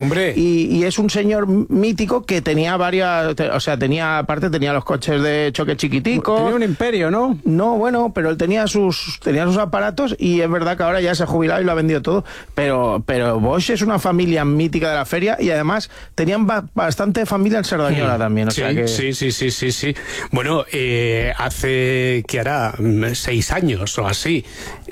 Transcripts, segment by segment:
Hombre. Y es un señor mítico que tenía tenía los coches de choque chiquiticos. Tenía un imperio, ¿no? No, bueno, pero él tenía sus aparatos y es verdad que ahora ya se ha jubilado y lo ha vendido todo. Pero Bosch es una familia mítica de la feria y además tenían bastante familia en Cerdañola también. Sí. Bueno, hace, ¿qué hará? 6 años o así.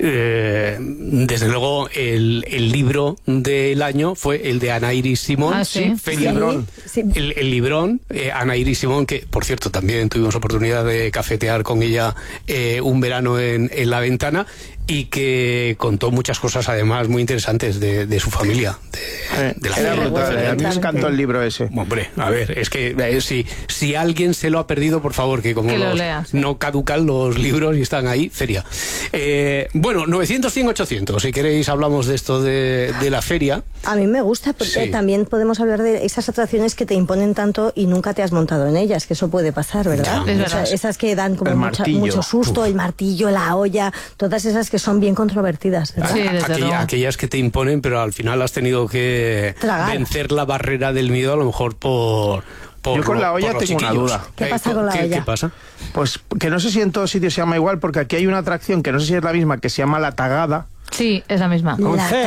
Desde luego, el libro del año fue el de Ana Iris Simón. Feria. Sí. El librón, Ana Iris Simón, que por cierto también tuvimos oportunidad de cafetear con ella un verano en La Ventana, y que contó muchas cosas además muy interesantes de su familia, de la Era feria. brutal, a mí me encantó el libro ese. Hombre, a ver, es que si alguien se lo ha perdido, por favor, que como no caducan los libros y están ahí, feria. Bueno, 900, 100, 800, si queréis hablamos de esto de la feria. A mí me gusta porque también podemos hablar de esas atracciones que te imponen tanto y nunca te has montado en ellas, que eso puede pasar, ¿verdad? Ya, o sea, esas que dan como mucho susto, el martillo, la olla, todas esas que son bien controvertidas, ¿verdad? Sí, aquellas que te imponen, pero al final has tenido que vencer la barrera del miedo, a lo mejor por yo con la olla tengo una duda. ¿Qué pasa con la olla? ¿Qué pasa? Pues que no sé si en todos sitios se llama igual, porque aquí hay una atracción que no sé si es la misma, que se llama La Tagada. Sí, es la misma.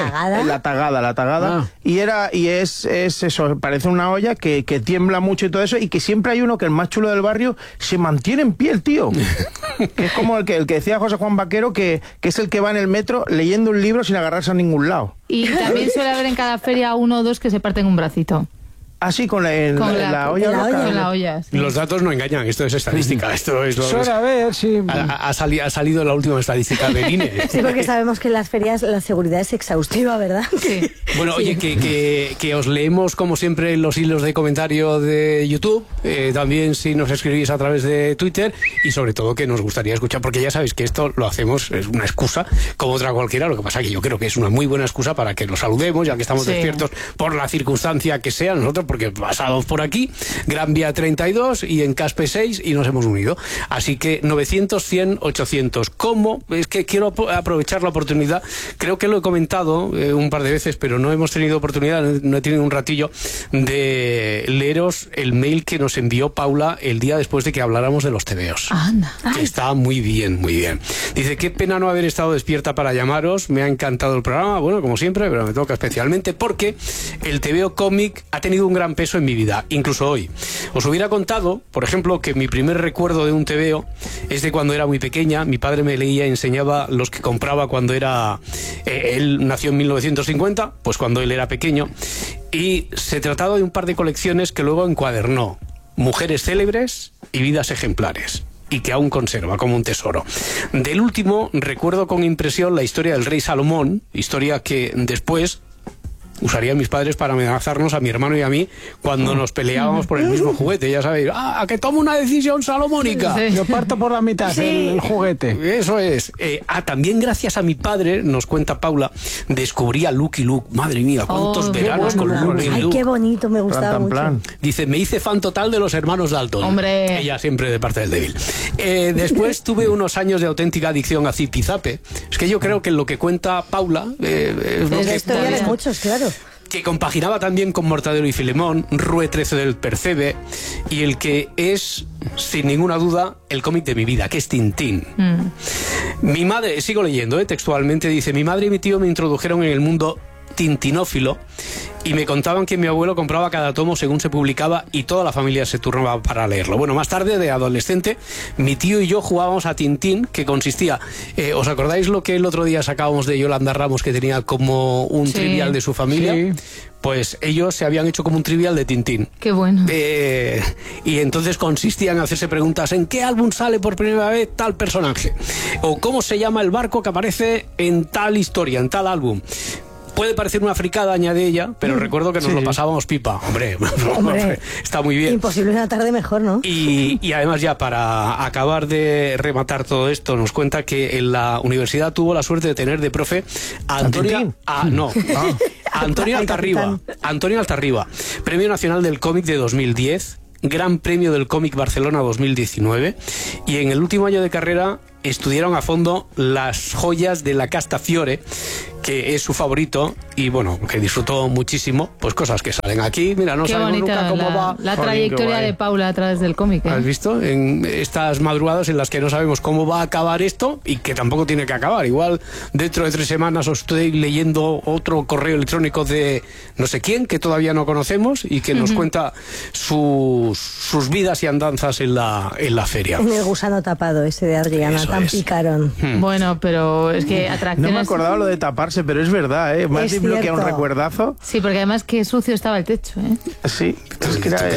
¿La tagada? La tagada. Y es eso, parece una olla que tiembla mucho y todo eso, y que siempre hay uno que el más chulo del barrio se mantiene en pie, el tío. Que es como el que decía José Juan Vaquero, que es el que va en el metro leyendo un libro sin agarrarse a ningún lado. Y también suele haber en cada feria 1 o 2 que se parten un bracito. Así con la olla. Con la olla, sí. Los datos no engañan, esto es estadística. Esto es Suele haber, sí. Ha salido la última estadística del INE. Sí, porque sabemos que en las ferias la seguridad es exhaustiva, ¿verdad? Sí. Bueno, oye, que os leemos como siempre los hilos de comentario de YouTube, también si nos escribís a través de Twitter, y sobre todo que nos gustaría escuchar, porque ya sabéis que esto lo hacemos, es una excusa como otra cualquiera, lo que pasa que yo creo que es una muy buena excusa para que nos saludemos, ya que estamos despiertos por la circunstancia que sea, nosotros porque pasados por aquí, Gran Vía 32 y en Caspe 6 y nos hemos unido. Así que 900, 100, 800. ¿Cómo? Es que quiero aprovechar la oportunidad. Creo que lo he comentado un par de veces, pero no hemos tenido oportunidad, no he tenido un ratillo de leeros el mail que nos envió Paula el día después de que habláramos de los tebeos. Anda. Que está muy bien, muy bien. Dice, qué pena no haber estado despierta para llamaros, me ha encantado el programa, bueno, como siempre, pero me toca especialmente porque el tebeo cómic ha tenido un gran peso en mi vida, incluso hoy. Os hubiera contado, por ejemplo, que mi primer recuerdo de un tebeo es de cuando era muy pequeña. Mi padre me leía y enseñaba los que compraba cuando era... él nació en 1950, pues cuando él era pequeño, y se trataba de un par de colecciones que luego encuadernó. Mujeres célebres y vidas ejemplares, y que aún conserva como un tesoro. Del último recuerdo con impresión la historia del rey Salomón, historia que después usarían mis padres para amenazarnos a mi hermano y a mí cuando nos peleábamos por el mismo juguete. Ya sabéis, a que tomo una decisión salomónica. Sí. Yo parto por la mitad el juguete. Eso es. También gracias a mi padre, nos cuenta Paula, descubrí a Lucky Luke. Madre mía, cuántos veranos con Lucky Luke. Ay, qué bonito, me gustaba mucho. Dice, me hice fan total de los hermanos Dalton. Hombre. Ella siempre de parte del débil. Después tuve unos años de auténtica adicción a Zipizape. Es que yo creo que lo que cuenta Paula es lo Es la que historia de muchos, claro. que compaginaba también con Mortadelo y Filemón, Rue 13 del Percebe, y el que es, sin ninguna duda, el cómic de mi vida, que es Tintín. Mi madre, sigo leyendo, textualmente, dice, mi madre y mi tío me introdujeron en el mundo tintinófilo y me contaban que mi abuelo compraba cada tomo según se publicaba y toda la familia se turnaba para leerlo. Bueno, más tarde, de adolescente, mi tío y yo jugábamos a Tintín, que consistía... ¿os acordáis lo que el otro día sacábamos de Yolanda Ramos, que tenía como un trivial de su familia? Sí. Pues ellos se habían hecho como un trivial de Tintín. Qué bueno. Y entonces consistía en hacerse preguntas: ¿en qué álbum sale por primera vez tal personaje? ¿O cómo se llama el barco que aparece en tal historia, en tal álbum? Puede parecer una fricada, añade ella, pero recuerdo que nos lo pasábamos pipa. Hombre, está muy bien. Imposible una tarde mejor, ¿no? Y además, ya para acabar de rematar todo esto, nos cuenta que en la universidad tuvo la suerte de tener de profe a Antonio Altarriba. Antonio Altarriba, Premio Nacional del Cómic de 2010, Gran Premio del Cómic Barcelona 2019, y en el último año de carrera estudiaron a fondo las joyas de la casta Fiore, que es su favorito, y bueno, que disfrutó muchísimo, pues cosas que salen aquí. Mira, no Qué sabemos bonita nunca cómo va. la trayectoria de Paula a través del cómic. ¿Has visto? En estas madrugadas en las que no sabemos cómo va a acabar esto y que tampoco tiene que acabar. Igual dentro de 3 semanas os estoy leyendo otro correo electrónico de no sé quién, que todavía no conocemos y que nos cuenta sus vidas y andanzas en la feria. En el gusano tapado ese de Adriana, Eso tan es. picarón. Bueno, pero es que atracciones... No me acordaba lo de taparse, pero es verdad, ¿eh? Me has Es desbloqueado un cierto. recuerdazo. Sí, porque además qué sucio estaba el techo, ¿eh? Sí, es que era...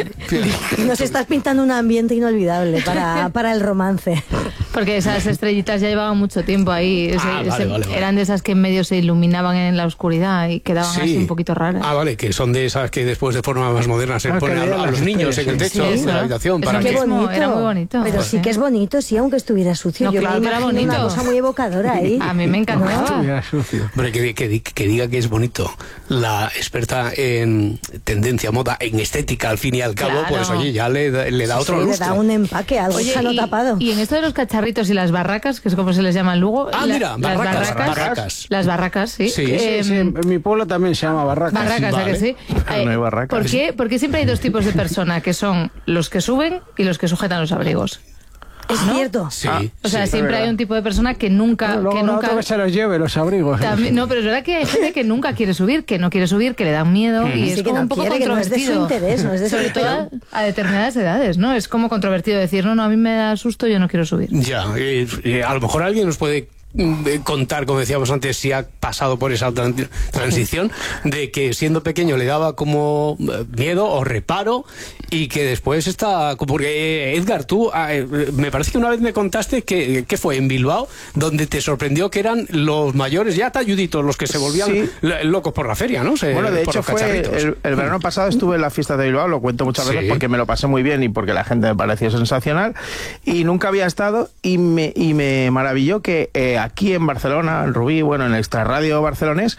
Nos estás pintando un ambiente inolvidable para el romance. Porque esas estrellitas ya llevaban mucho tiempo ahí. Vale. Eran de esas que en medio se iluminaban en la oscuridad y quedaban así un poquito raras. Ah, vale, que son de esas que después de forma más moderna se Ah, ponen que a vean los las niños en el estrellas, techo sí. de Sí, la eso. habitación. Eso Para qué que... bonito. Era muy bonito. Pero Pues sí sí. que es bonito, sí, aunque estuviera sucio. No, Yo claro me que era imagino una bonito. cosa muy evocadora ahí. A mí me encantaba. Estuviera sucio. Hombre, que diga que es bonito la experta en tendencia, moda, en estética, al fin y al cabo, Claro. pues oye, ya le da otro Sí, le lustre. da un empaque al Oye, gusano tapado. y en esto de los cacharritos y las barracas, que es como se les llama en Lugo. Ah, mira, las barracas. Las barracas, sí. Sí. Sí, en mi pueblo también se llama Barracas. Barracas, ¿a Vale. que sí? No hay barracas. ¿Por qué? Porque siempre hay dos tipos de personas, que son los que suben y los que sujetan los abrigos. Es cierto. Sí, O sea, sí. siempre hay un tipo de persona que nunca... Luego que la nunca otra que se los lleve, los abrigos. También- no, pero es verdad que hay gente que nunca quiere subir, que no quiere subir, que le dan miedo y es Sí, que como no un poco quiere, que no es de su controvertido. interés, no es de su Sobre todo a determinadas edades, ¿no? Es como controvertido decir, no, a mí me da susto, yo no quiero subir. Ya, a lo mejor alguien nos puede contar, como decíamos antes, si ha pasado por esa transición de que siendo pequeño le daba como miedo o reparo y que después está... Porque Edgar, tú me parece que una vez me contaste que fue en Bilbao donde te sorprendió que eran los mayores, ya talluditos, los que se volvían Sí. locos por la feria, ¿no? Bueno, de por hecho los fue cacharritos. el verano pasado estuve en la fiesta de Bilbao, lo cuento muchas Sí. veces porque me lo pasé muy bien y porque la gente me pareció sensacional y nunca había estado y me maravilló que aquí en Barcelona, en Rubí, bueno, en el Extrarradio barcelonés,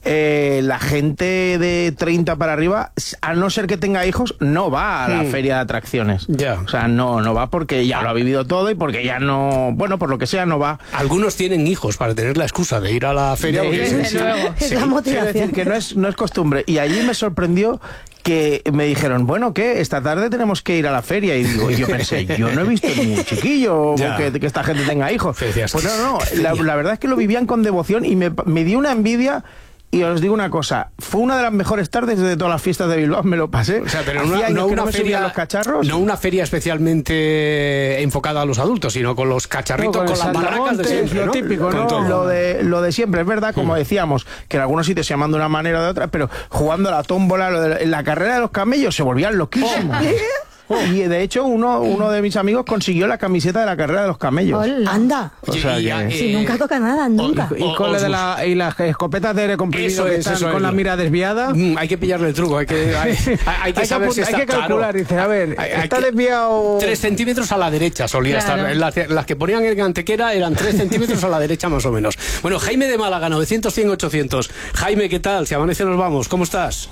la gente de 30 para arriba, a no ser que tenga hijos, no va a la feria de atracciones. Ya. O sea, no va porque ya lo ha vivido todo y porque ya no, bueno, por lo que sea, no va. Algunos tienen hijos para tener la excusa de ir a la feria. De- porque- Desde luego. Es la Quiero motivación. decir que no es costumbre. Y allí me sorprendió que me dijeron, bueno, ¿qué? Esta tarde tenemos que ir a la feria. Y digo, y yo pensé, yo no he visto ni un chiquillo Ya. que esta gente tenga hijos. Sí, decías, Pues no, la verdad es que lo vivían con devoción y me dio una envidia. Y os digo una cosa, fue una de las mejores tardes de todas las fiestas de Bilbao, me lo pasé. O sea, pero Hacía años no que una me subía feria, a los cacharros. no una feria especialmente enfocada a los adultos, sino con los cacharritos, No, con con las el barracas de saltamontes, siempre, lo ¿no? típico, Con ¿no? todo. Lo de siempre, es verdad, como decíamos, que en algunos sitios se llaman de una manera o de otra, pero jugando a la tómbola, en la carrera de los camellos se volvían loquísimos. Y de hecho uno de mis amigos consiguió la camiseta de la carrera de los camellos. Hola. Anda. O sea, ya, que- Si nunca toca nada, nunca. Y con la de y las escopetas de aire comprimido Eso que es, están eso con es. la mira desviada. Hay que pillarle el truco, hay que saber si está hay que calcular, claro. dice, a ver, Hay está que- desviado... 3 centímetros a la derecha solía Claro. estar. Las que ponían en Antequera eran 3 centímetros a la derecha más o menos. Bueno, Jaime de Málaga, 900, 100, 800. Jaime, ¿qué tal? Si amanece nos vamos. ¿Cómo estás?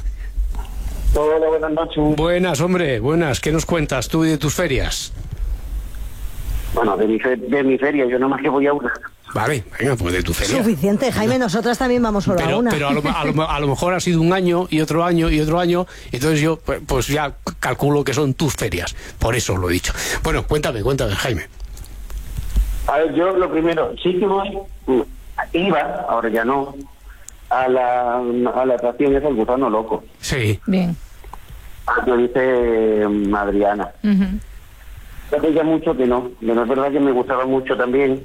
Hola, buenas noches. Buenas, hombre, buenas. ¿Qué nos cuentas tú y de tus ferias? Bueno, de mi feria, yo nada más que voy a una. Vale, venga, pues de tu feria. Suficiente, Jaime, nosotras también vamos solo a Pero, una. pero a lo mejor ha sido un año y otro año y otro año, entonces yo pues ya calculo que son tus ferias, por eso lo he dicho. Bueno, cuéntame, Jaime. A ver, yo lo primero, sí que voy, iba, ahora ya no, a la atracción esa, el gusano loco. Sí. Bien. Lo dice Adriana. Ujú. Hace ya mucho que no es verdad que me gustaba mucho también.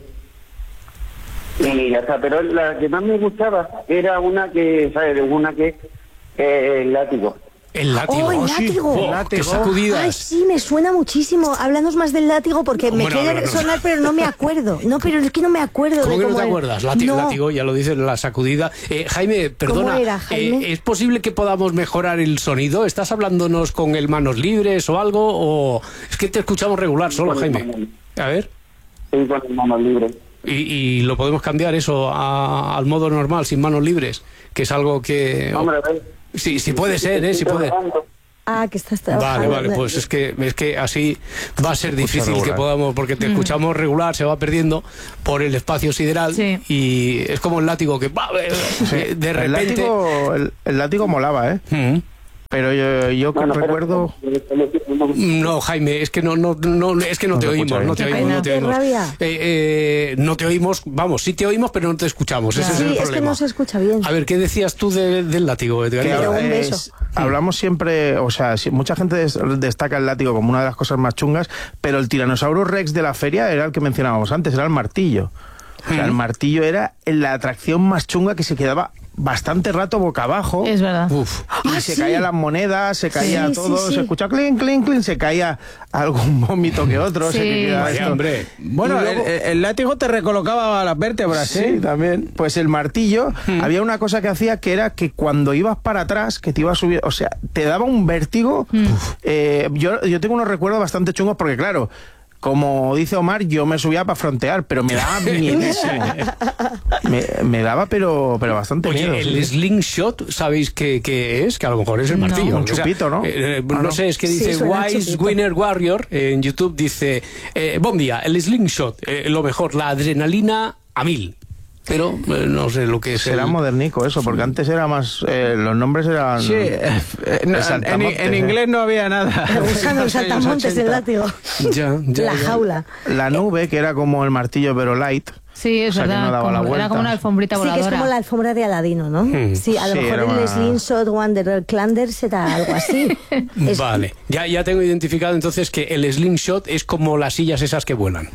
Y ya está, pero la que más me gustaba era una que, ¿sabes? Una que, el látigo. El látigo. ¡Oh, el sí. látigo! Oh, ¡Qué sacudidas! Ay, sí, me suena muchísimo. Háblanos más del látigo porque me Bueno, quiere háblanos. sonar, pero no me acuerdo. No, pero es que no me acuerdo. ¿Cómo de que no cómo te era. acuerdas? No. Látigo, ya lo dice, la sacudida. Jaime, perdona, ¿Cómo era, Jaime? ¿es posible que podamos mejorar el sonido? ¿Estás hablándonos con el manos libres o algo? ¿O es que te escuchamos regular solo, Con el Jaime? manos. A ver. Sí, con las manos libres. Y lo podemos cambiar eso al modo normal, sin manos libres, que es algo que... Hombre, a ver. Sí, puede ser, sí Estoy puede. trabajando. que estás trabajando. Vale, pues es que así va a ser difícil regular. que podamos, porque te escuchamos regular, se va perdiendo por el espacio sideral, Sí. y es como el látigo que de repente... El látigo molaba, ¿eh? Mm. Pero yo que recuerdo... No, Jaime, es que no es que no te se oímos, escucha no te bien. oímos, no te Qué oímos. rabia. No te oímos, vamos, sí te oímos, pero no te escuchamos. Ese es Sí, el es que problema. no se escucha bien. A ver, ¿qué decías tú del látigo, Edgar? que Pero un es- beso. hablamos siempre, o sea, mucha gente destaca el látigo como una de las cosas más chungas, pero el Tyrannosaurus Rex de la feria era el que mencionábamos antes, era el martillo. O sea, el martillo era la atracción más chunga, que se quedaba bastante rato boca abajo. Es verdad. Uf. Y se caían las monedas, se caía Sí, todo, sí, sí. se escuchaba clink, clink, clink, se caía algún vómito que otro. Sí. Se quedaba Vaya, esto. hombre. Bueno, Y luego- el látigo te recolocaba las vértebras, Sí, ¿eh? también. Pues el martillo, había una cosa que hacía, que era que cuando ibas para atrás, que te ibas a subir, o sea, te daba un vértigo. Yo tengo unos recuerdos bastante chungos, porque claro, como dice Omar, yo me subía para frontear, pero me daba miedísimo. me daba, pero bastante Oye, miedo. el sí. slingshot, ¿sabéis qué es? Que a lo mejor es el No. martillo. Un O sea, chupito, ¿no? no no. sé, es que Sí, dice suena a Wise chupito. Winner Warrior en YouTube, dice, buen día, el slingshot, lo mejor, la adrenalina a 1000. Pero no sé lo que es. Será modernico eso, porque antes era más... los nombres eran... Sí, El saltamontes, en inglés no había nada. El gusano, el En los años saltamontes, el 80. látigo. Ya, La ya. jaula. La nube, que era como el martillo, pero light. Sí, es O sea, que verdad. no daba la Era vuelta. como una alfombrita Sí, que voladora. es como la alfombra de Aladino, ¿no? Sí, a lo Sí, mejor era el más- Slingshot Wanderer Clander será algo así. Es- Vale, ya tengo identificado entonces que el slingshot es como las sillas esas que vuelan.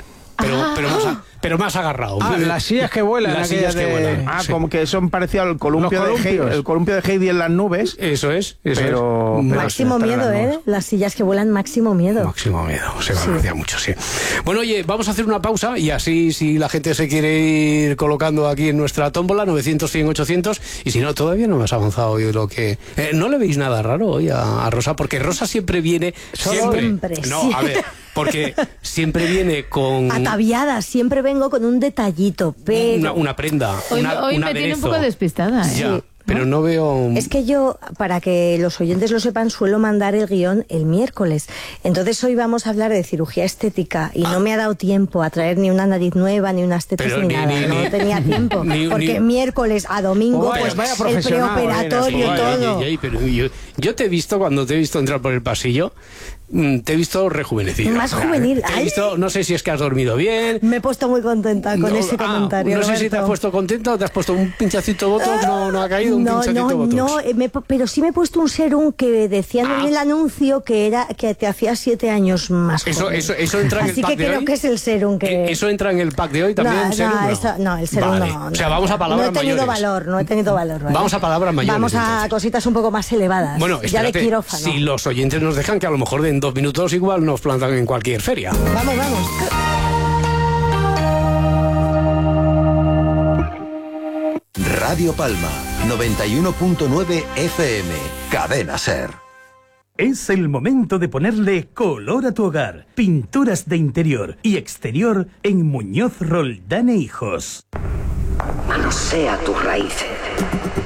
Pero más agarrado. Ah, las sillas que vuelan, Las aquellas sillas que de- vuelan. Ah, sí. como que son parecido al columpio Los de Heidi, columpios. el columpio de Heidi en las nubes. Eso es. Pero- Más- máximo Estar en miedo, las ¿eh? nubes. Las sillas que vuelan, máximo miedo. Máximo miedo, se conocía mucho, sí. Bueno, oye, vamos a hacer una pausa y así, si la gente se quiere ir colocando aquí en nuestra tómbola, 900, 100, 800, y si no, todavía no hemos avanzado hoy lo que... ¿No le veis nada raro hoy a Rosa? Porque Rosa siempre viene... Siempre, No, sí. a ver, porque siempre viene con... Ataviada, siempre vengo con un detallito, pero... Una prenda, Hoy, una, hoy un me tiene un aderezo. poco despistada. ¿eh? Ya, pero no veo... Es que yo, para que los oyentes lo sepan, suelo mandar el guión el miércoles. Entonces hoy vamos a hablar de cirugía estética y no me ha dado tiempo a traer ni una nariz nueva, ni unas tetas, Pero ni ni- nada. ni- no ni- tenía tiempo. ni- porque ni- miércoles a domingo, Vaya, pues vaya el profesional, preoperatorio y Ay, todo. ay, ay, pero yo te he visto, cuando te he visto entrar por el pasillo, te he visto rejuvenecida. Más juvenil. Te he Ay. visto, no sé si es que has dormido bien. Me he puesto muy contenta con No, ese comentario. No sé si te has Roberto. puesto contenta o te has puesto un pinchacito botox, no ha caído un pinchacito botox. No, pero sí me he puesto un serum que decían en el anuncio que era que te hacía 7 años más Eso joven. entra en el Así pack que de creo hoy. que es el serum que... ¿Eso entra en el pack de hoy también? No, serum? el serum Vale. no. O sea, vamos a palabras No he tenido mayores. valor, no he tenido valor. ¿vale? Vamos a palabras mayores, Vamos a entonces. cositas un poco más elevadas. Bueno, ya de espérate, quirófano. si los oyentes nos dejan, que a lo mejor en 2 minutos igual nos plantan en cualquier feria. Vamos. Radio Palma, 91.9 FM, Cadena Ser. Es el momento de ponerle color a tu hogar. Pinturas de interior y exterior en Muñoz Roldán e Hijos. Manosea tus raíces.